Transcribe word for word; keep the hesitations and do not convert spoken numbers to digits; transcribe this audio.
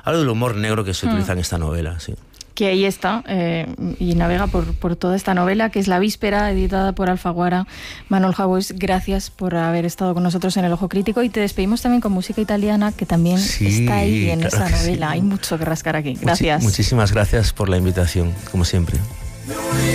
algo del humor negro que se mm. utiliza en esta novela, sí. Que ahí está, eh, y navega por, por toda esta novela, que es La Víspera, editada por Alfaguara. Manuel Jaubois, gracias por haber estado con nosotros en El Ojo Crítico, y te despedimos también con música italiana, que también sí, está ahí en claro esta novela. Sí. Hay mucho que rascar aquí. Gracias. Muchi- muchísimas gracias por la invitación, como siempre.